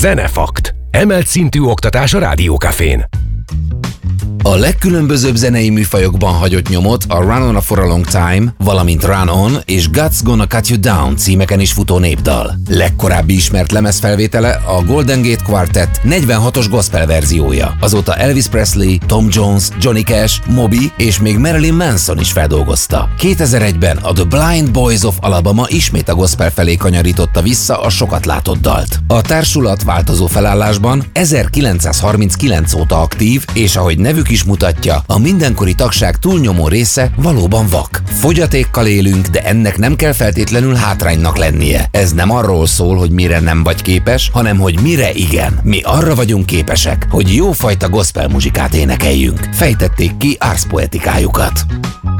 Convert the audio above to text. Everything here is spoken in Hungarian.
Zenefakt. Emelt szintű oktatás a Rádió Cafén. A legkülönbözőbb zenei műfajokban hagyott nyomot a Run On For A Long Time, valamint Run On és God's Gonna Cut You Down címeken is futó népdal. Legkorábbi ismert lemezfelvétele a Golden Gate Quartet 46-os gospel verziója. Azóta Elvis Presley, Tom Jones, Johnny Cash, Moby és még Marilyn Manson is feldolgozta. 2001-ben a The Blind Boys of Alabama ismét a gospel felé kanyarította vissza a sokat látott dalt. A társulat változó felállásban 1939 óta aktív, és ahogy nevük is mutatja, a mindenkori tagság túlnyomó része valóban vak. Fogyatékkal élünk, de ennek nem kell feltétlenül hátránynak lennie. Ez nem arról szól, hogy mire nem vagy képes, hanem hogy mire igen. Mi arra vagyunk képesek, hogy jófajta gospel muzsikát énekeljünk. Fejtették ki árszpoetikájukat.